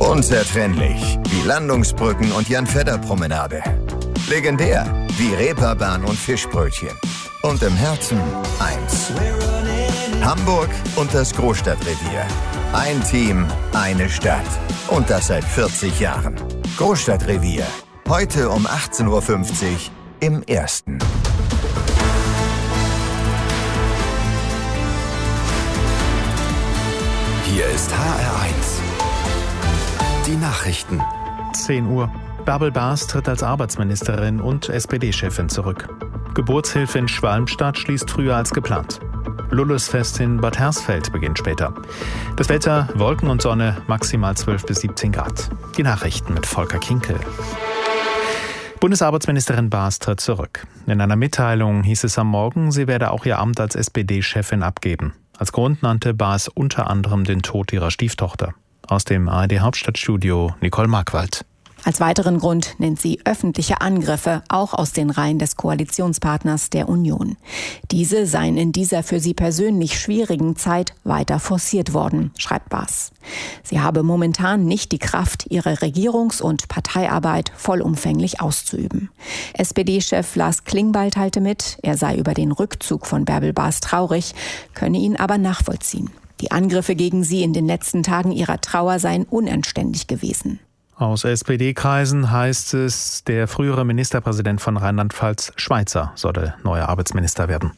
Unzertrennlich wie Landungsbrücken und Jan-Fedder-Promenade. Legendär wie Reeperbahn und Fischbrötchen. Und im Herzen eins. Hamburg und das Großstadtrevier. Ein Team, eine Stadt. Und das seit 40 Jahren. Großstadtrevier. Heute um 18.50 Uhr im Ersten. Hier ist HR1. Die Nachrichten. 10 Uhr. Bärbel Baas tritt als Arbeitsministerin und SPD-Chefin zurück. Geburtshilfe in Schwalmstadt schließt früher als geplant. Lullusfest in Bad Hersfeld beginnt später. Das Wetter, Wolken und Sonne, maximal 12 bis 17 Grad. Die Nachrichten mit Volker Kinkel. Bundesarbeitsministerin Baas tritt zurück. In einer Mitteilung hieß es am Morgen, sie werde auch ihr Amt als SPD-Chefin abgeben. Als Grund nannte Baas unter anderem den Tod ihrer Stieftochter. Aus dem ARD-Hauptstadtstudio Nicole Markwald. Als weiteren Grund nennt sie öffentliche Angriffe, auch aus den Reihen des Koalitionspartners der Union. Diese seien in dieser für sie persönlich schwierigen Zeit weiter forciert worden, schreibt Baas. Sie habe momentan nicht die Kraft, ihre Regierungs- und Parteiarbeit vollumfänglich auszuüben. SPD-Chef Lars Klingbeil teilte mit, er sei über den Rückzug von Bärbel Baas traurig, könne ihn aber nachvollziehen. Die Angriffe gegen sie in den letzten Tagen ihrer Trauer seien unanständig gewesen. Aus SPD-Kreisen heißt es, der frühere Ministerpräsident von Rheinland-Pfalz, Schweizer, solle neuer Arbeitsminister werden.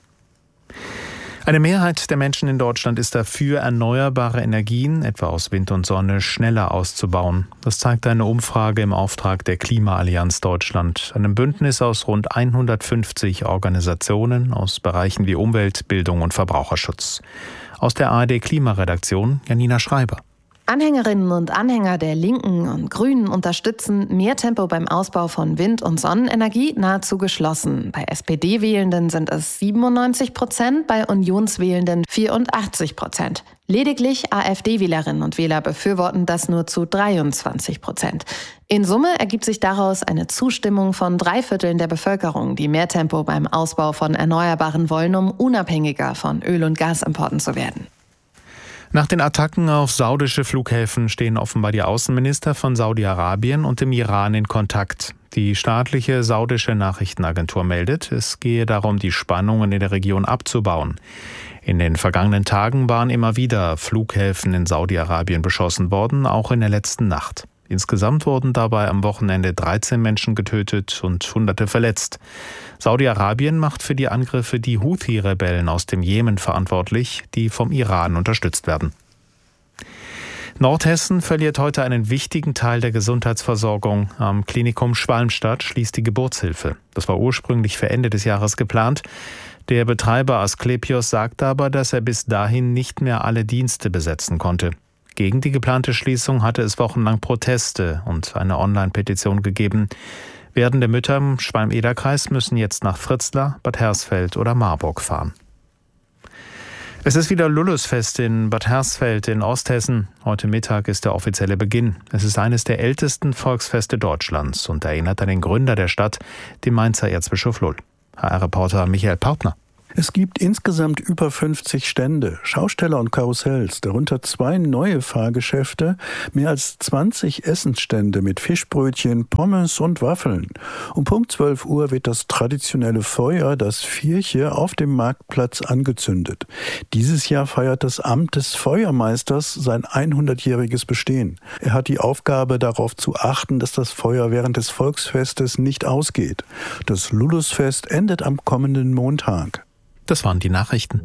Eine Mehrheit der Menschen in Deutschland ist dafür, erneuerbare Energien, etwa aus Wind und Sonne, schneller auszubauen. Das zeigt eine Umfrage im Auftrag der Klimaallianz Deutschland, einem Bündnis aus rund 150 Organisationen aus Bereichen wie Umwelt, Bildung und Verbraucherschutz. Aus der ARD-Klimaredaktion Janina Schreiber. Anhängerinnen und Anhänger der Linken und Grünen unterstützen mehr Tempo beim Ausbau von Wind- und Sonnenenergie nahezu geschlossen. Bei SPD-Wählenden sind es 97%, bei Unionswählenden 84%. Lediglich AfD-Wählerinnen und Wähler befürworten das nur zu 23%. In Summe ergibt sich daraus eine Zustimmung von 3/4 der Bevölkerung, die mehr Tempo beim Ausbau von Erneuerbaren wollen, um unabhängiger von Öl- und Gasimporten zu werden. Nach den Attacken auf saudische Flughäfen stehen offenbar die Außenminister von Saudi-Arabien und dem Iran in Kontakt. Die staatliche saudische Nachrichtenagentur meldet, es gehe darum, die Spannungen in der Region abzubauen. In den vergangenen Tagen waren immer wieder Flughäfen in Saudi-Arabien beschossen worden, auch in der letzten Nacht. Insgesamt wurden dabei am Wochenende 13 Menschen getötet und Hunderte verletzt. Saudi-Arabien macht für die Angriffe die Houthi-Rebellen aus dem Jemen verantwortlich, die vom Iran unterstützt werden. Nordhessen verliert heute einen wichtigen Teil der Gesundheitsversorgung. Am Klinikum Schwalmstadt schließt die Geburtshilfe. Das war ursprünglich für Ende des Jahres geplant. Der Betreiber Asklepios sagte aber, dass er bis dahin nicht mehr alle Dienste besetzen konnte. Gegen die geplante Schließung hatte es wochenlang Proteste und eine Online-Petition gegeben. Werdende Mütter im Schwalm-Eder-Kreis müssen jetzt nach Fritzlar, Bad Hersfeld oder Marburg fahren. Es ist wieder Lullusfest in Bad Hersfeld in Osthessen. Heute Mittag ist der offizielle Beginn. Es ist eines der ältesten Volksfeste Deutschlands und erinnert an den Gründer der Stadt, den Mainzer Erzbischof Lull. HR-Reporter Michael Pautner. Es gibt insgesamt über 50 Stände, Schausteller und Karussells, darunter 2 neue Fahrgeschäfte, mehr als 20 Essensstände mit Fischbrötchen, Pommes und Waffeln. Um Punkt 12 Uhr wird das traditionelle Feuer, das Vierche, auf dem Marktplatz angezündet. Dieses Jahr feiert das Amt des Feuermeisters sein 100-jähriges Bestehen. Er hat die Aufgabe, darauf zu achten, dass das Feuer während des Volksfestes nicht ausgeht. Das Lullusfest endet am kommenden Montag. Das waren die Nachrichten.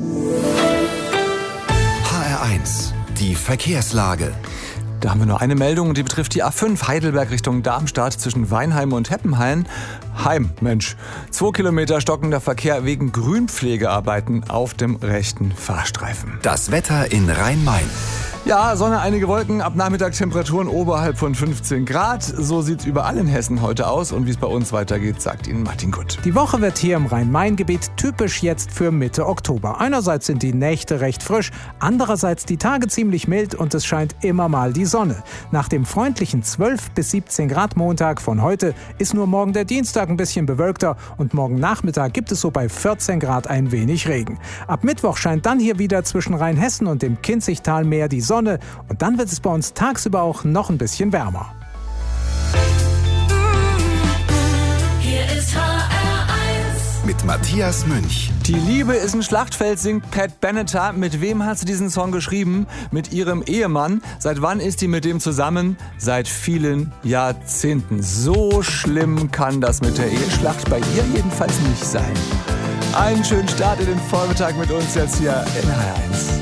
HR1, die Verkehrslage. Da haben wir nur eine Meldung, die betrifft die A5 Heidelberg Richtung Darmstadt zwischen Weinheim und Heppenhain. Mensch. 2 Kilometer stockender Verkehr wegen Grünpflegearbeiten auf dem rechten Fahrstreifen. Das Wetter in Rhein-Main. Ja, Sonne, einige Wolken, ab Nachmittag Temperaturen oberhalb von 15 Grad. So sieht's überall in Hessen heute aus. Und wie es bei uns weitergeht, sagt Ihnen Martin Gutt. Die Woche wird hier im Rhein-Main-Gebiet typisch jetzt für Mitte Oktober. Einerseits sind die Nächte recht frisch, andererseits die Tage ziemlich mild und es scheint immer mal die Sonne. Nach dem freundlichen 12 bis 17 Grad Montag von heute ist nur morgen der Dienstag ein bisschen bewölkter und morgen Nachmittag gibt es so bei 14 Grad ein wenig Regen. Ab Mittwoch scheint dann hier wieder zwischen Rheinhessen und dem Kinzigtalmeer die Sonne. Sonne und dann wird es bei uns tagsüber auch noch ein bisschen wärmer. Hier ist HR1 mit Matthias Münch. Die Liebe ist ein Schlachtfeld, singt Pat Benatar. Mit wem hat sie diesen Song geschrieben? Mit ihrem Ehemann. Seit wann ist sie mit dem zusammen? Seit vielen Jahrzehnten. So schlimm kann das mit der Eheschlacht bei ihr jedenfalls nicht sein. Einen schönen Start in den Vormittag mit uns jetzt hier in HR1.